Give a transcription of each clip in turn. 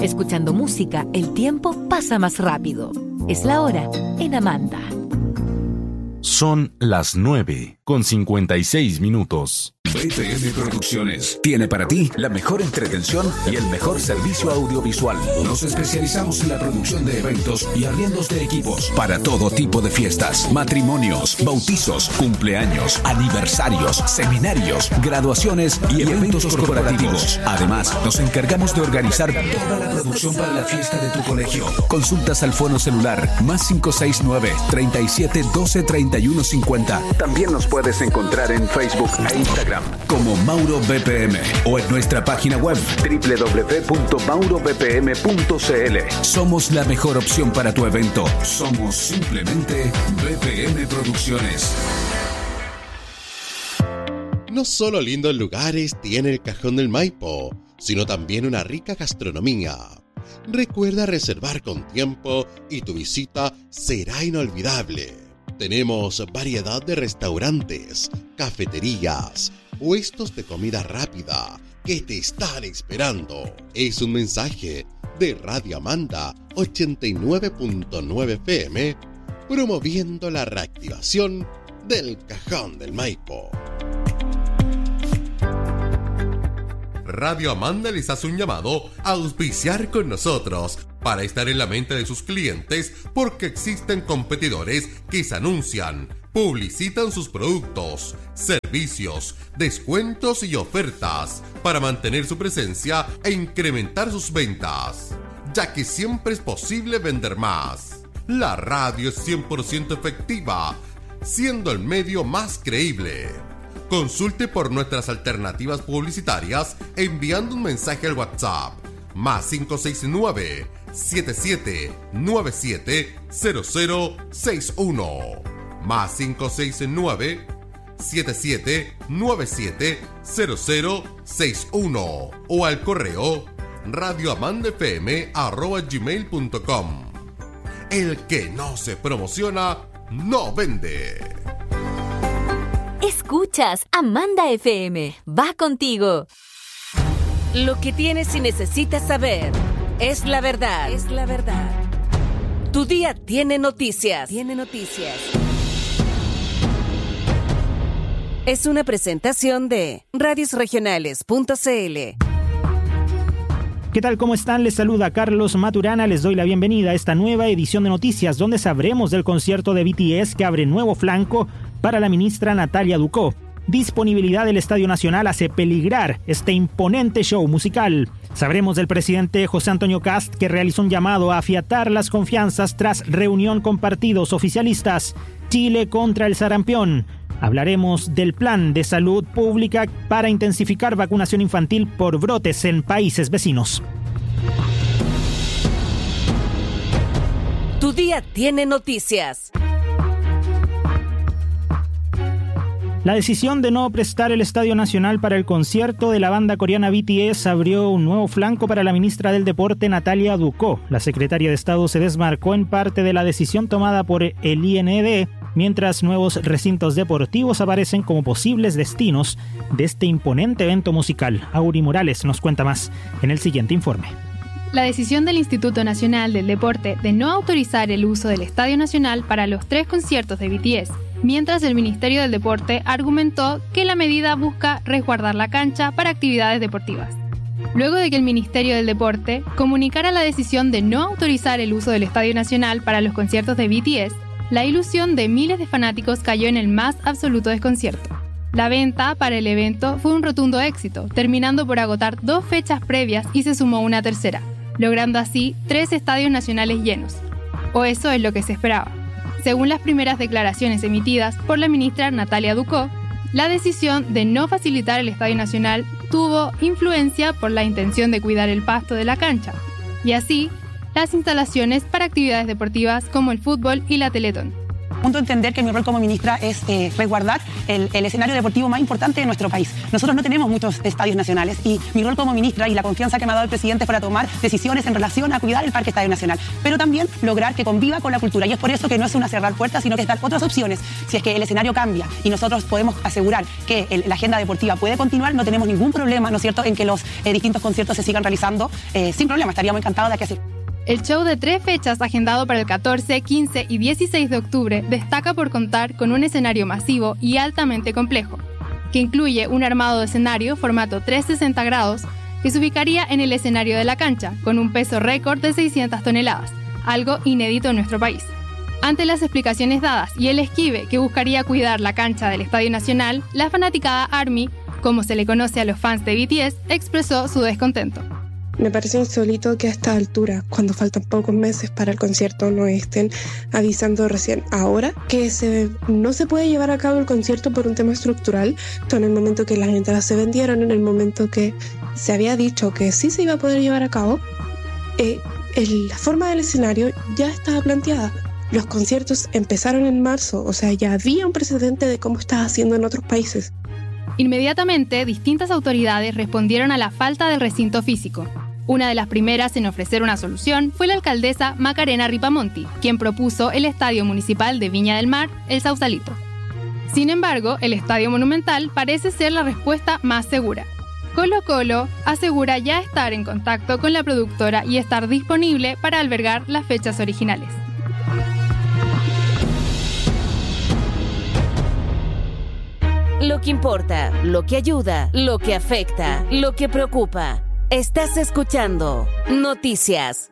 Escuchando música, el tiempo pasa más rápido. Es la hora en Amanda. Son las 9:56. BPM Producciones tiene para ti la mejor entretención y el mejor servicio audiovisual. Nos especializamos en la producción de eventos y arriendos de equipos para todo tipo de fiestas, matrimonios, bautizos, cumpleaños, aniversarios, seminarios, graduaciones y eventos corporativos. Además, nos encargamos de organizar toda la producción para la fiesta de tu colegio. Consultas al fono celular +569 37 12 31 50. También nos puedes encontrar en Facebook e Instagram como Mauro BPM o en nuestra página web www.maurobpm.cl. Somos la mejor opción para tu evento. Somos simplemente BPM Producciones. No solo lindos lugares tiene el Cajón del Maipo, sino también una rica gastronomía. Recuerda reservar con tiempo y tu visita será inolvidable. Tenemos variedad de restaurantes, cafeterías, puestos de comida rápida que te están esperando. Es un mensaje de Radio Amanda 89.9 FM promoviendo la reactivación del Cajón del Maipo. Radio Amanda les hace un llamado a auspiciar con nosotros para estar en la mente de sus clientes, porque existen competidores que se anuncian, publicitan sus productos, servicios, descuentos y ofertas para mantener su presencia e incrementar sus ventas, ya que siempre es posible vender más. La radio es 100% efectiva, siendo el medio más creíble. Consulte por nuestras alternativas publicitarias enviando un mensaje al WhatsApp +569 7797 0061 +569 7797 0061 o al correo radioamandafm@gmail.com. El que no se promociona no vende. Escuchas Amanda FM. Va contigo. Lo que tienes y necesitas saber es la verdad. Es la verdad. Tu día tiene noticias. Es una presentación de radiosregionales.cl. ¿Qué tal? ¿Cómo están? Les saluda Carlos Maturana. Les doy la bienvenida a esta nueva edición de noticias donde sabremos del concierto de BTS que abre nuevo flanco para la ministra Natalia Ducó. Disponibilidad del Estadio Nacional hace peligrar este imponente show musical. Sabremos del presidente José Antonio Kast que realizó un llamado a afiatar las confianzas tras reunión con partidos oficialistas. Chile contra el sarampión. Hablaremos del plan de salud pública para intensificar vacunación infantil por brotes en países vecinos. Tu día tiene noticias. La decisión de no prestar el Estadio Nacional para el concierto de la banda coreana BTS abrió un nuevo flanco para la ministra del Deporte Natalia Ducó. La secretaria de Estado se desmarcó en parte de la decisión tomada por el IND, mientras nuevos recintos deportivos aparecen como posibles destinos de este imponente evento musical. Auri Morales nos cuenta más en el siguiente informe. La decisión del Instituto Nacional del Deporte de no autorizar el uso del Estadio Nacional para los 3 conciertos de BTS, mientras el Ministerio del Deporte argumentó que la medida busca resguardar la cancha para actividades deportivas. Luego de que el Ministerio del Deporte comunicara la decisión de no autorizar el uso del Estadio Nacional para los conciertos de BTS, la ilusión de miles de fanáticos cayó en el más absoluto desconcierto. La venta para el evento fue un rotundo éxito, terminando por agotar 2 fechas previas y se sumó una tercera, logrando así 3 estadios nacionales llenos. O eso es lo que se esperaba. Según las primeras declaraciones emitidas por la ministra Natalia Ducó, la decisión de no facilitar el Estadio Nacional tuvo influencia por la intención de cuidar el pasto de la cancha, y así las instalaciones para actividades deportivas como el fútbol y la Teletón. Punto de entender que mi rol como ministra es resguardar el escenario deportivo más importante de nuestro país. Nosotros no tenemos muchos estadios nacionales y mi rol como ministra y la confianza que me ha dado el presidente para tomar decisiones en relación a cuidar el Parque Estadio Nacional, pero también lograr que conviva con la cultura. Y es por eso que no es una cerrar puertas, sino que es dar otras opciones. Si es que el escenario cambia y nosotros podemos asegurar que la agenda deportiva puede continuar, no tenemos ningún problema, ¿no es cierto?, en que los distintos conciertos se sigan realizando sin problema. Estaríamos encantados de que así. El show de 3 fechas agendado para el 14, 15 y 16 de octubre destaca por contar con un escenario masivo y altamente complejo, que incluye un armado de escenario formato 360 grados que se ubicaría en el escenario de la cancha, con un peso récord de 600 toneladas, algo inédito en nuestro país. Ante las explicaciones dadas y el esquive que buscaría cuidar la cancha del Estadio Nacional, la fanaticada ARMY, como se le conoce a los fans de BTS, expresó su descontento. Me parece insólito que a esta altura, cuando faltan pocos meses para el concierto, nos estén avisando recién ahora que no se puede llevar a cabo el concierto por un tema estructural. En el momento que las entradas se vendieron, en el momento que se había dicho que sí se iba a poder llevar a cabo, la forma del escenario ya estaba planteada. Los conciertos empezaron en marzo, o sea, ya había un precedente de cómo estaba haciendo en otros países. Inmediatamente, distintas autoridades respondieron a la falta del recinto físico. Una de las primeras en ofrecer una solución fue la alcaldesa Macarena Ripamonti, quien propuso el Estadio Municipal de Viña del Mar, el Sausalito. Sin embargo, el Estadio Monumental parece ser la respuesta más segura. Colo-Colo asegura ya estar en contacto con la productora y estar disponible para albergar las fechas originales. Lo que importa, lo que ayuda, lo que afecta, lo que preocupa. Estás escuchando Noticias.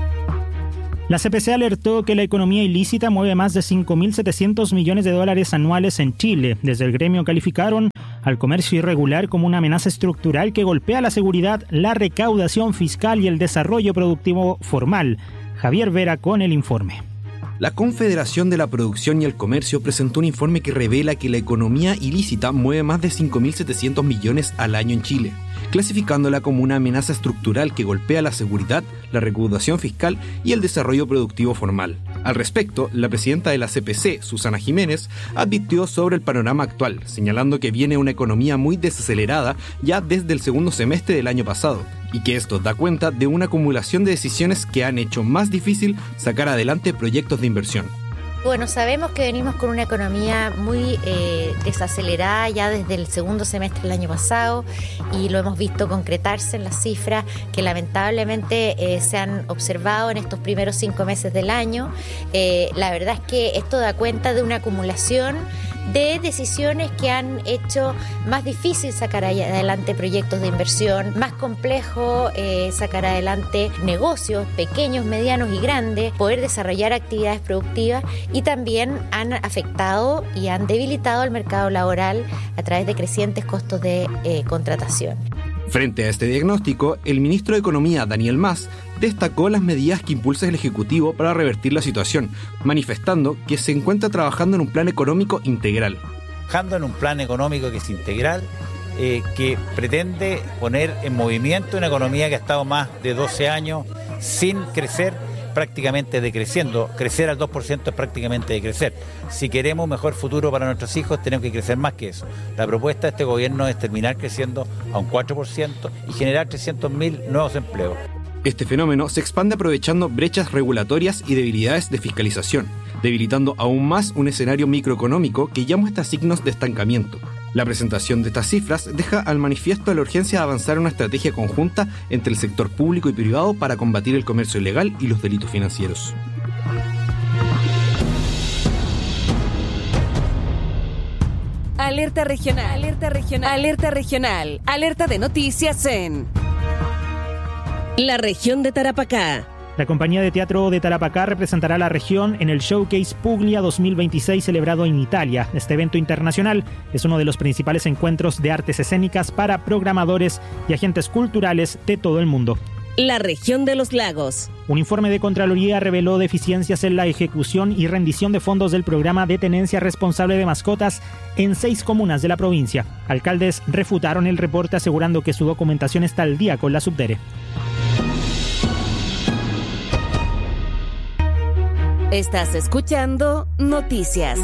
La CPC alertó que la economía ilícita mueve más de 5.700 millones de dólares anuales en Chile. Desde el gremio calificaron al comercio irregular como una amenaza estructural que golpea la seguridad, la recaudación fiscal y el desarrollo productivo formal. Javier Vera con el informe. La Confederación de la Producción y el Comercio presentó un informe que revela que la economía ilícita mueve más de 5.700 millones al año en Chile, clasificándola como una amenaza estructural que golpea la seguridad, la recaudación fiscal y el desarrollo productivo formal. Al respecto, la presidenta de la CPC, Susana Jiménez, advirtió sobre el panorama actual, señalando que viene una economía muy desacelerada ya desde el segundo semestre del año pasado, y que esto da cuenta de una acumulación de decisiones que han hecho más difícil sacar adelante proyectos de inversión. Bueno, sabemos que venimos con una economía muy desacelerada ya desde el segundo semestre del año pasado y lo hemos visto concretarse en las cifras que lamentablemente se han observado en estos primeros 5 meses del año. La verdad es que esto da cuenta de una acumulación de decisiones que han hecho más difícil sacar adelante proyectos de inversión, más complejo sacar adelante negocios pequeños, medianos y grandes, poder desarrollar actividades productivas y también han afectado y han debilitado el mercado laboral a través de crecientes costos de contratación. Frente a este diagnóstico, el ministro de Economía, Daniel Mas, destacó las medidas que impulsa el Ejecutivo para revertir la situación, manifestando que se encuentra trabajando en un plan económico integral. Trabajando en un plan económico que es integral, que pretende poner en movimiento una economía que ha estado más de 12 años sin crecer, prácticamente decreciendo. Crecer al 2% es prácticamente decrecer. Si queremos un mejor futuro para nuestros hijos, tenemos que crecer más que eso. La propuesta de este gobierno es terminar creciendo a un 4% y generar 300.000 nuevos empleos. Este fenómeno se expande aprovechando brechas regulatorias y debilidades de fiscalización, debilitando aún más un escenario microeconómico que ya muestra signos de estancamiento. La presentación de estas cifras deja al manifiesto la urgencia de avanzar en una estrategia conjunta entre el sector público y privado para combatir el comercio ilegal y los delitos financieros. Alerta regional, alerta regional, alerta regional, alerta de noticias en la región de Tarapacá. La compañía de teatro de Tarapacá representará a la región en el Showcase Puglia 2026 celebrado en Italia. Este evento internacional es uno de los principales encuentros de artes escénicas para programadores y agentes culturales de todo el mundo. La región de los lagos. Un informe de Contraloría reveló deficiencias en la ejecución y rendición de fondos del programa de tenencia responsable de mascotas en 6 comunas de la provincia. Alcaldes refutaron el reporte asegurando que su documentación está al día con la Subdere. Estás escuchando Noticias.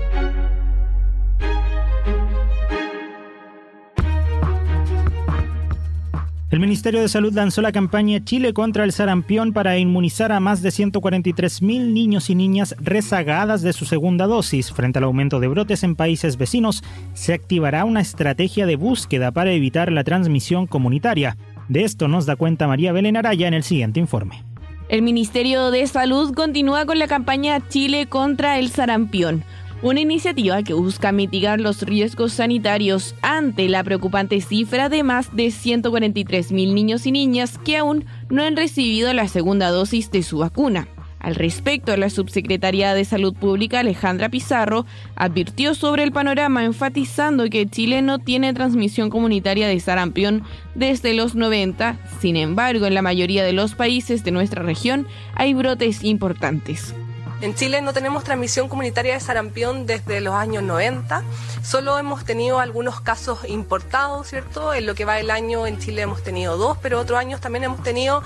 El Ministerio de Salud lanzó la campaña Chile contra el sarampión para inmunizar a más de 143.000 niños y niñas rezagadas de su segunda dosis. Frente al aumento de brotes en países vecinos, se activará una estrategia de búsqueda para evitar la transmisión comunitaria. De esto nos da cuenta María Belén Araya en el siguiente informe. El Ministerio de Salud continúa con la campaña Chile contra el sarampión, una iniciativa que busca mitigar los riesgos sanitarios ante la preocupante cifra de más de 143.000 niños y niñas que aún no han recibido la segunda dosis de su vacuna. Al respecto, la subsecretaria de Salud Pública, Alejandra Pizarro, advirtió sobre el panorama, enfatizando que Chile no tiene transmisión comunitaria de sarampión desde los 90. Sin embargo, en la mayoría de los países de nuestra región hay brotes importantes. En Chile no tenemos transmisión comunitaria de sarampión desde los años 90. Solo hemos tenido algunos casos importados, ¿cierto? En lo que va del año en Chile hemos tenido 2, pero otros años también hemos tenido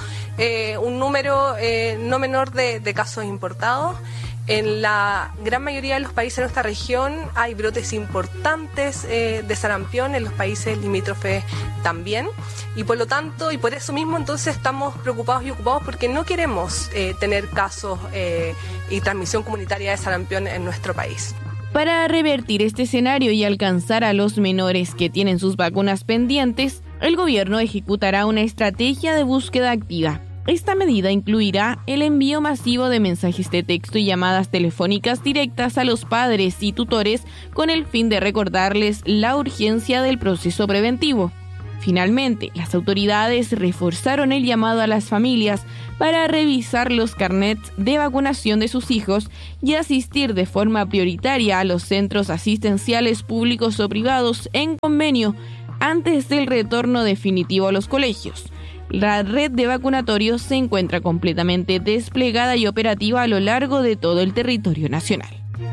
un número no menor de casos importados. En la gran mayoría de los países de nuestra región hay brotes importantes de sarampión, en los países limítrofes también, y por lo tanto, y por eso mismo entonces estamos preocupados y ocupados porque no queremos tener casos y transmisión comunitaria de sarampión en nuestro país. Para revertir este escenario y alcanzar a los menores que tienen sus vacunas pendientes, el gobierno ejecutará una estrategia de búsqueda activa. Esta medida incluirá el envío masivo de mensajes de texto y llamadas telefónicas directas a los padres y tutores con el fin de recordarles la urgencia del proceso preventivo. Finalmente, las autoridades reforzaron el llamado a las familias para revisar los carnets de vacunación de sus hijos y asistir de forma prioritaria a los centros asistenciales públicos o privados en convenio antes del retorno definitivo a los colegios. La red de vacunatorios se encuentra completamente desplegada y operativa a lo largo de todo el territorio nacional.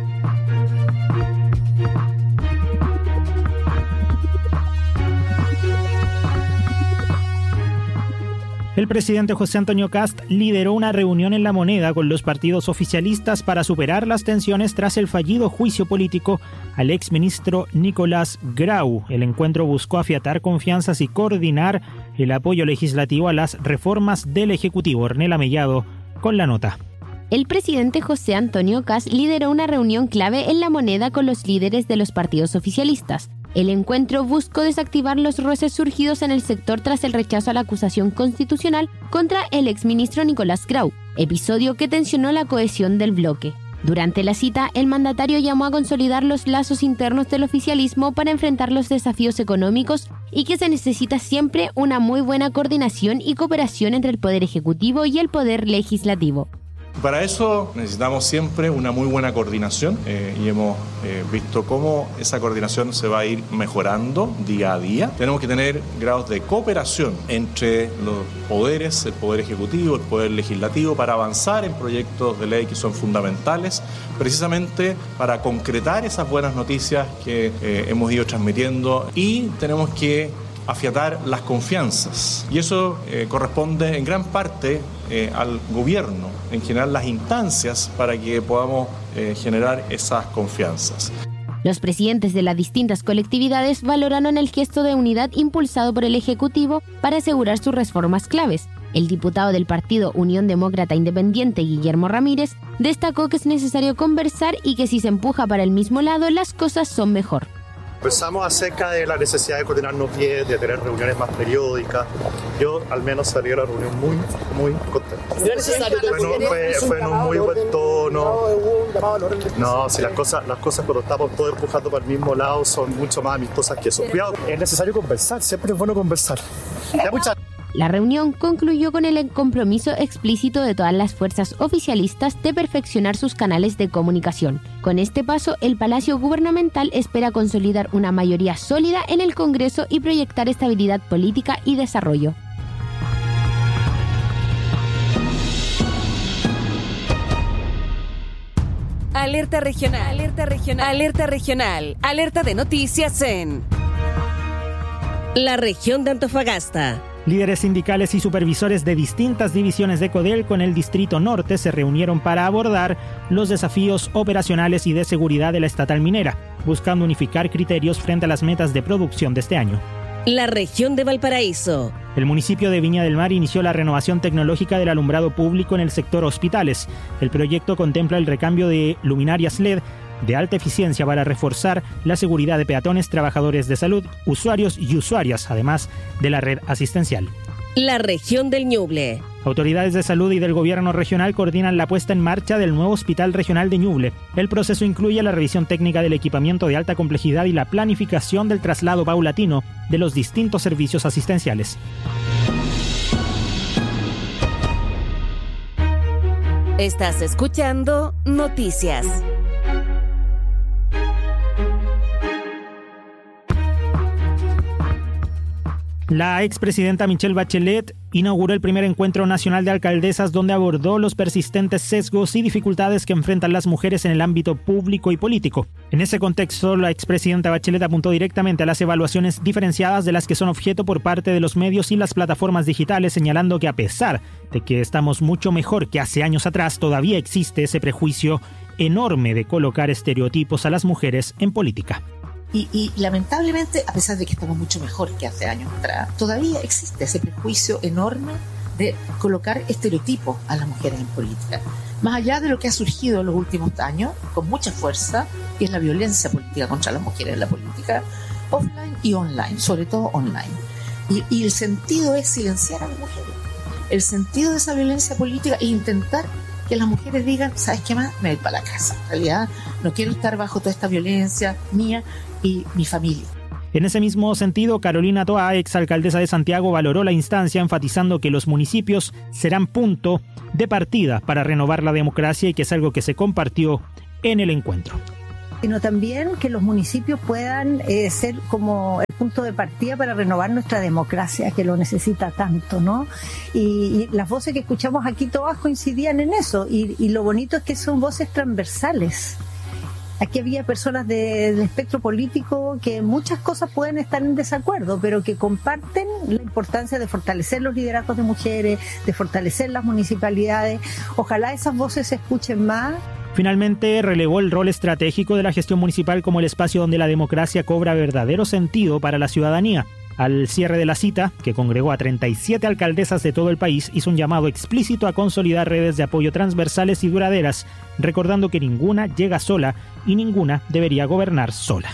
El presidente José Antonio Kast lideró una reunión en La Moneda con los partidos oficialistas para superar las tensiones tras el fallido juicio político al exministro Nicolás Grau. El encuentro buscó afiatar confianzas y coordinar el apoyo legislativo a las reformas del Ejecutivo. Ornella Mellado con la nota. El presidente José Antonio Kast lideró una reunión clave en La Moneda con los líderes de los partidos oficialistas. El encuentro buscó desactivar los roces surgidos en el sector tras el rechazo a la acusación constitucional contra el exministro Nicolás Grau, episodio que tensionó la cohesión del bloque. Durante la cita, el mandatario llamó a consolidar los lazos internos del oficialismo para enfrentar los desafíos económicos y que se necesita siempre una muy buena coordinación y cooperación entre el Poder Ejecutivo y el Poder Legislativo. Para eso necesitamos siempre una muy buena coordinación y hemos visto cómo esa coordinación se va a ir mejorando día a día. Tenemos que tener grados de cooperación entre los poderes, el Poder Ejecutivo, el Poder Legislativo, para avanzar en proyectos de ley que son fundamentales, precisamente para concretar esas buenas noticias que hemos ido transmitiendo, y tenemos que afiatar las confianzas, y eso corresponde en gran parte al gobierno, en general las instancias para que podamos generar esas confianzas. Los presidentes de las distintas colectividades valoraron el gesto de unidad impulsado por el Ejecutivo para asegurar sus reformas claves. El diputado del partido Unión Demócrata Independiente, Guillermo Ramírez, destacó que es necesario conversar y que si se empuja para el mismo lado, las cosas son mejor. Conversamos acerca de la necesidad de coordinarnos bien, de tener reuniones más periódicas. Yo al menos salí de la reunión muy contento. Fue en un muy buen tono. No, si las cosas cuando estamos todos empujando para el mismo lado son mucho más amistosas que eso. Cuidado, es necesario conversar, siempre es bueno conversar. La reunión concluyó con el compromiso explícito de todas las fuerzas oficialistas de perfeccionar sus canales de comunicación. Con este paso, el Palacio Gubernamental espera consolidar una mayoría sólida en el Congreso y proyectar estabilidad política y desarrollo. Alerta regional, alerta regional, alerta regional, alerta de noticias en la región de Antofagasta. Líderes sindicales y supervisores de distintas divisiones de Codelco en el Distrito Norte se reunieron para abordar los desafíos operacionales y de seguridad de la estatal minera, buscando unificar criterios frente a las metas de producción de este año. La región de Valparaíso. El municipio de Viña del Mar inició la renovación tecnológica del alumbrado público en el sector hospitales. El proyecto contempla el recambio de luminarias LED de alta eficiencia para reforzar la seguridad de peatones, trabajadores de salud, usuarios y usuarias, además de la red asistencial. La región del Ñuble. Autoridades de salud y del gobierno regional coordinan la puesta en marcha del nuevo Hospital Regional de Ñuble. El proceso incluye la revisión técnica del equipamiento de alta complejidad y la planificación del traslado paulatino de los distintos servicios asistenciales. Estás escuchando Noticias. La expresidenta Michelle Bachelet inauguró el primer encuentro nacional de alcaldesas donde abordó los persistentes sesgos y dificultades que enfrentan las mujeres en el ámbito público y político. En ese contexto, la expresidenta Bachelet apuntó directamente a las evaluaciones diferenciadas de las que son objeto por parte de los medios y las plataformas digitales, señalando que a pesar de que estamos mucho mejor que hace años atrás, todavía existe ese prejuicio enorme de colocar estereotipos a las mujeres en política. Y lamentablemente, a pesar de que estamos mucho mejor que hace años atrás, todavía existe ese prejuicio enorme de colocar estereotipos a las mujeres en política. Más allá de lo que ha surgido en los últimos años, con mucha fuerza, que es la violencia política contra las mujeres en la política, offline y online, sobre todo online. Y el sentido es silenciar a las mujeres. El sentido de esa violencia política es intentar que las mujeres digan, ¿sabes qué más? Me voy para la casa. En realidad, no quiero estar bajo toda esta violencia mía y mi familia. En ese mismo sentido, Carolina Toa, exalcaldesa de Santiago, valoró la instancia, enfatizando que los municipios serán punto de partida para renovar la democracia y que es algo que se compartió en el encuentro. Sino también que los municipios puedan ser como el punto de partida para renovar nuestra democracia, que lo necesita tanto, ¿no? Y las voces que escuchamos aquí todas coincidían en eso, y lo bonito es que son voces transversales. Aquí había personas del espectro político que muchas cosas pueden estar en desacuerdo, pero que comparten la importancia de fortalecer los liderazgos de mujeres, de fortalecer las municipalidades. Ojalá esas voces se escuchen más. Finalmente, relevó el rol estratégico de la gestión municipal como el espacio donde la democracia cobra verdadero sentido para la ciudadanía. Al cierre de la cita, que congregó a 37 alcaldesas de todo el país, hizo un llamado explícito a consolidar redes de apoyo transversales y duraderas, recordando que ninguna llega sola y ninguna debería gobernar sola.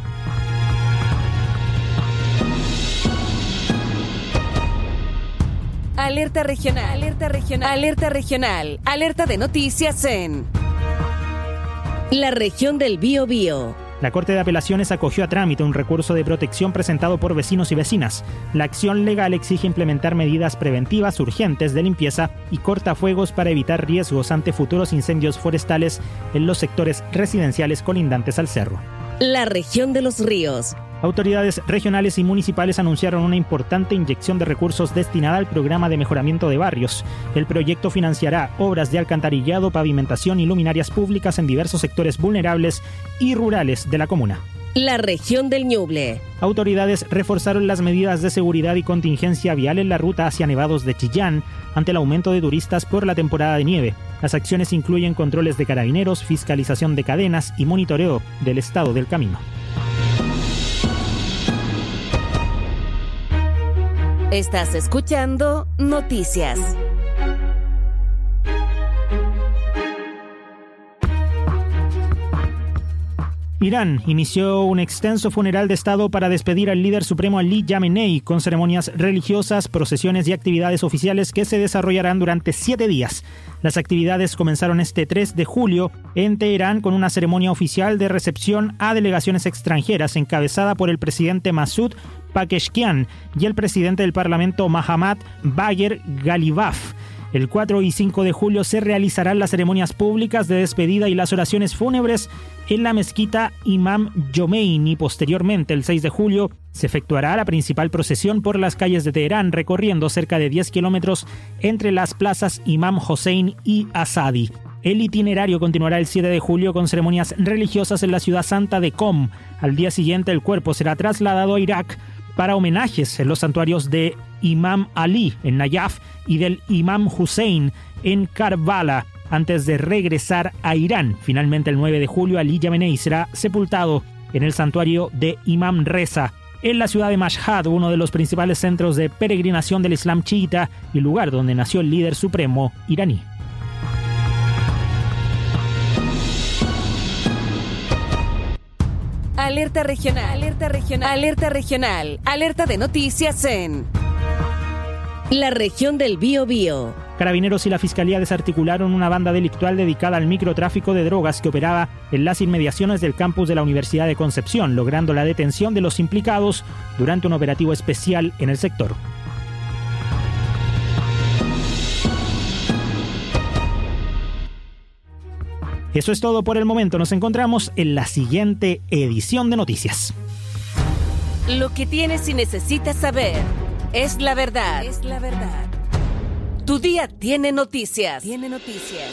Alerta regional, alerta regional, alerta regional, alerta de noticias en la región del Biobío. La Corte de Apelaciones acogió a trámite un recurso de protección presentado por vecinos y vecinas. La acción legal exige implementar medidas preventivas urgentes de limpieza y cortafuegos para evitar riesgos ante futuros incendios forestales en los sectores residenciales colindantes al cerro. La región de los ríos. Autoridades regionales y municipales anunciaron una importante inyección de recursos destinada al programa de mejoramiento de barrios. El proyecto financiará obras de alcantarillado, pavimentación y luminarias públicas en diversos sectores vulnerables y rurales de la comuna. La región del Ñuble. Autoridades reforzaron las medidas de seguridad y contingencia vial en la ruta hacia Nevados de Chillán ante el aumento de turistas por la temporada de nieve. Las acciones incluyen controles de carabineros, fiscalización de cadenas y monitoreo del estado del camino. Estás escuchando Noticias. Irán inició un extenso funeral de Estado para despedir al líder supremo Ali Khamenei con ceremonias religiosas, procesiones y actividades oficiales que se desarrollarán durante 7 días. Las actividades comenzaron este 3 de julio en Teherán con una ceremonia oficial de recepción a delegaciones extranjeras encabezada por el presidente Masoud Pezeshkian y el presidente del Parlamento Mahamat Bagher Ghalibaf. El 4 y 5 de julio se realizarán las ceremonias públicas de despedida y las oraciones fúnebres en la mezquita Imam Jomeini. Posteriormente, el 6 de julio, se efectuará la principal procesión por las calles de Teherán, recorriendo cerca de 10 kilómetros entre las plazas Imam Hossein y Asadi. El itinerario continuará el 7 de julio con ceremonias religiosas en la ciudad santa de Qom. Al día siguiente, el cuerpo será trasladado a Irak para homenajes en los santuarios de Imam Ali en Nayaf y del Imam Hussein en Karbala, antes de regresar a Irán. Finalmente, el 9 de julio, Ali Yamenei será sepultado en el santuario de Imam Reza, en la ciudad de Mashhad, uno de los principales centros de peregrinación del Islam chiita y lugar donde nació el líder supremo iraní. Alerta regional, alerta regional, alerta regional, alerta de noticias en la región del Biobío. Carabineros y la Fiscalía desarticularon una banda delictual dedicada al microtráfico de drogas que operaba en las inmediaciones del campus de la Universidad de Concepción, logrando la detención de los implicados durante un operativo especial en el sector. Eso es todo por el momento. Nos encontramos en la siguiente edición de Noticias. Lo que tienes y necesitas saber es la verdad. Es la verdad. Tu día tiene noticias. Tiene noticias.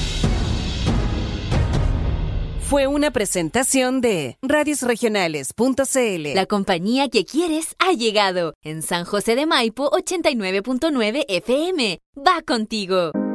Fue una presentación de radiosregionales.cl. La compañía que quieres ha llegado. En San José de Maipo, 89.9 FM. Va contigo.